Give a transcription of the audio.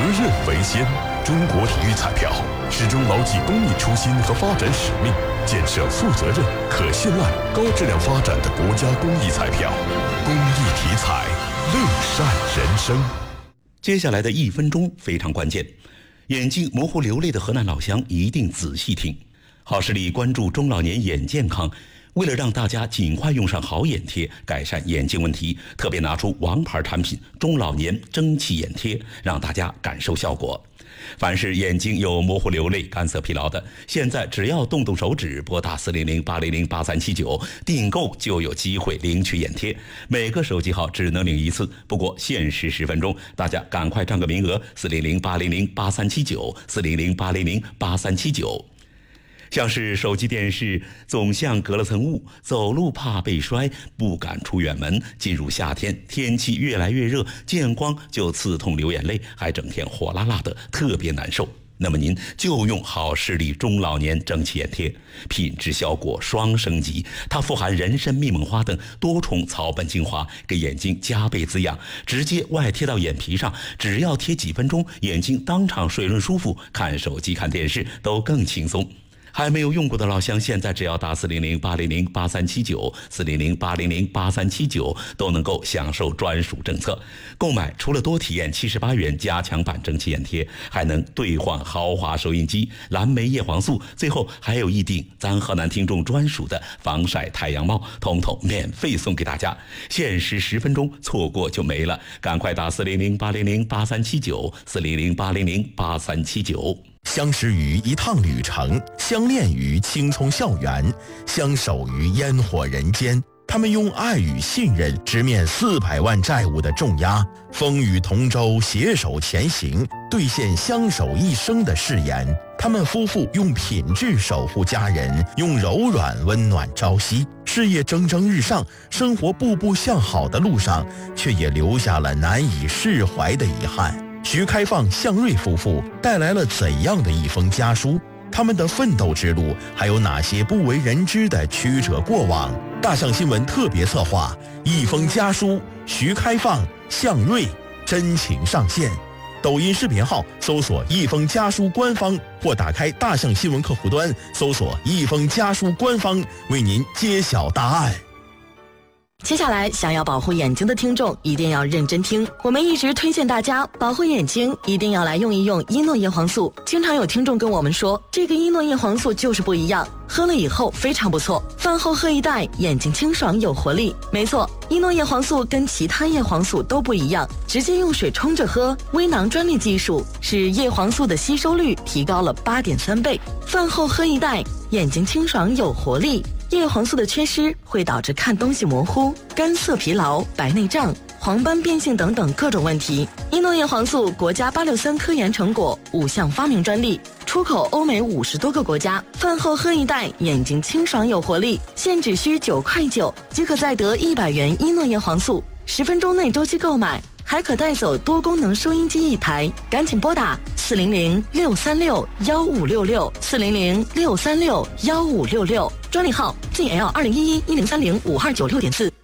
任为先。中国体育彩票始终牢记公益初心和发展使命，建设负责任、可信赖、高质量发展的国家公益彩票。公益体彩，乐善人生。 接下来的1分钟非常关键，眼睛模糊流泪的河南老乡一定仔细听。好视力关注中老年眼健康，为了让大家尽快用上好眼贴，改善眼睛问题，特别拿出王牌产品中老年蒸汽眼贴，让大家感受效果。凡是眼睛有模糊流泪、干涩疲劳的，现在只要动动手指，拨打400-800-8379订购，就有机会领取眼贴。每个手机号只能领一次，不过限时10分钟，大家赶快占个名额，400-800-8379 400-800-8379。像是手机电视总像隔了层雾，走路怕被摔，不敢出远门。进入夏天，天气越来越热，见光就刺痛流眼泪，还整天火辣辣的，特别难受。那么您就用好视力中老年蒸汽眼贴，品质效果双升级。它富含人参、蜜蒙花等多重草本精华，给眼睛加倍滋养，直接外贴到眼皮上，只要贴几分钟，眼睛当场水润舒服，看手机看电视都更轻松。还没有用过的老乡，现在只要打400-800-8379 400-800-8379都能够享受专属政策。购买除了多体验78元加强版蒸汽眼贴，还能兑换豪华收音机、蓝莓叶黄素，最后还有一顶咱河南听众专属的防晒太阳帽，统统免费送给大家。限时10分钟，错过就没了，赶快打400-800-8379 400-800-8379。 相识于一趟旅程，相恋于青葱校园，相守于烟火人间。他们用爱与信任直面400万债务的重压，风雨同舟，携手前行，兑现相守一生的誓言。他们夫妇用品质守护家人，用柔软温暖朝夕。事业蒸蒸日上，生活步步向好的路上，却也留下了难以释怀的遗憾。徐开放、向瑞夫妇带来了怎样的一封家书？他们的奋斗之路还有哪些不为人知的曲折过往？大象新闻特别策划一封家书，徐开放、向瑞真情上线。抖音视频号搜索一封家书官方，或打开大象新闻客户端搜索一封家书官方，为您揭晓答案。 接下来，想要保护眼睛的听众一定要认真听。我们一直推荐大家保护眼睛，一定要来用一用伊诺叶黄素。经常有听众跟我们说，这个伊诺叶黄素就是不一样，喝了以后非常不错，饭后喝一袋，眼睛清爽有活力。没错，伊诺叶黄素跟其他叶黄素都不一样，直接用水冲着喝，微囊专利技术使叶黄素的吸收率提高了8.3倍。饭后喝一袋，眼睛清爽有活力。叶黄素的缺失会导致看东西模糊、干涩疲劳、白内障、黄斑变性等等各种问题。伊诺叶黄素国家863科研成果，5项发明专利，出口欧美50多个国家。饭后喝一袋，眼睛清爽有活力，现只需9.9块即可再得100元伊诺叶黄素，10分钟内周期购买，还可带走多功能收音机1台。赶紧拨打400-636-1566 400-636-1566，专利号 GL201110305296.4。